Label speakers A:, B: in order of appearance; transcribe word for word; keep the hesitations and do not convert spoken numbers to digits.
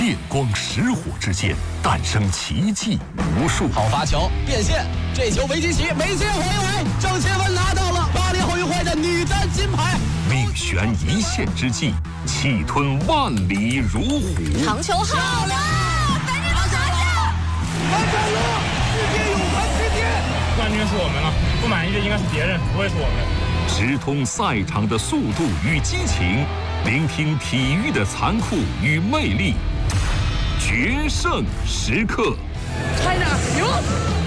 A: 电光石火之间诞生奇迹无数。
B: 好发球变线，这球维基奇没接回来，郑钦文拿到了巴黎奥运会的女单金牌。
A: 命悬一线之际，气吞万里如虎。
C: 长球好了，反正都拿下！
D: 完成了世界泳坛之巅。
E: 冠军是我们了，不满意的应该是别人，不会是我们。
A: 直通赛场的速度与激情，聆听体育的残酷与魅力，决胜时刻。
D: China 赢。